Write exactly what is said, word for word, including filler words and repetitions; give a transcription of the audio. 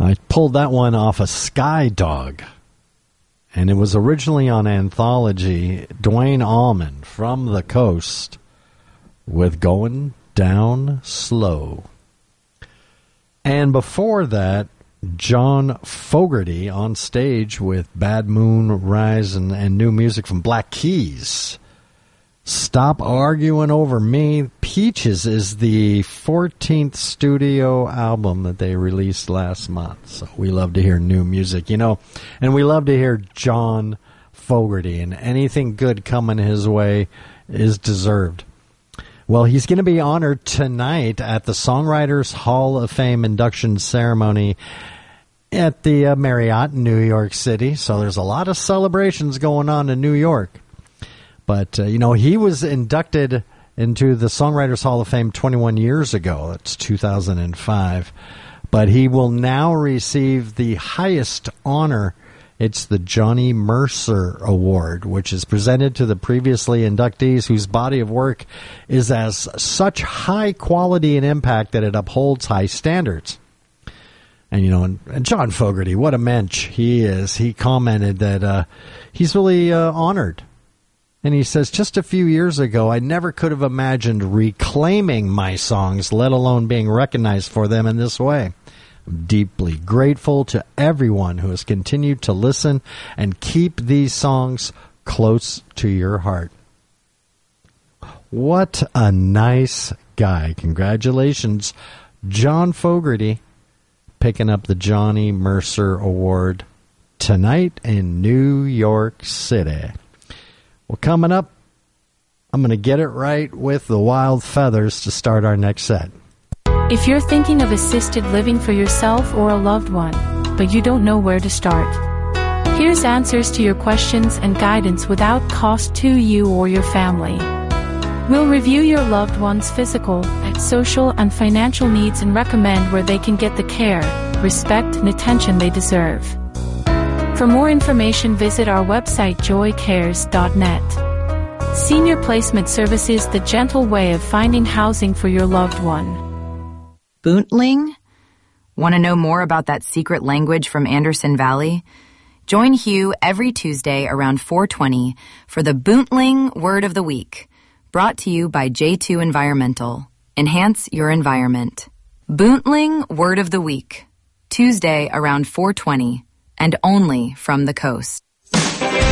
I pulled that one off of Sky Dog. And it was originally on Anthology, Dwayne Allman, From the Coast, with Going Down Slow. And before that, John Fogerty on stage with Bad Moon Rise and, and new music from Black Keys. Stop Arguing Over Me. Peaches is the fourteenth studio album that they released last month. So we love to hear new music, you know, and we love to hear John Fogerty, and anything good coming his way is deserved. Well, he's going to be honored tonight at the Songwriters Hall of Fame induction ceremony at the uh, Marriott in New York City. So there's a lot of celebrations going on in New York. But, uh, you know, he was inducted into the Songwriters Hall of Fame twenty-one years ago. That's two thousand five. But he will now receive the highest honor. It's the Johnny Mercer Award, which is presented to the previously inductees whose body of work is as such high quality and impact that it upholds high standards. And, you know, and, and John Fogerty, what a mensch he is. He commented that uh, he's really uh, honored. And he says, just a few years ago, I never could have imagined reclaiming my songs, let alone being recognized for them in this way. I'm deeply grateful to everyone who has continued to listen and keep these songs close to your heart. What a nice guy. Congratulations, John Fogerty, picking up the Johnny Mercer Award tonight in New York City. Well, coming up, I'm going to get it right with the Wild Feathers to start our next set. If you're thinking of assisted living for yourself or a loved one, but you don't know where to start, here's answers to your questions and guidance without cost to you or your family. We'll review your loved one's physical, social, and financial needs and recommend where they can get the care, respect, and attention they deserve. For more information, visit our website joy cares dot net. Senior Placement Services, the gentle way of finding housing for your loved one. Boontling? Want to know more about that secret language from Anderson Valley? Join Hugh every Tuesday around four twenty for the Boontling Word of the Week, brought to you by J two Environmental. Enhance your environment. Boontling Word of the Week, Tuesday around four twenty. And only from the coast.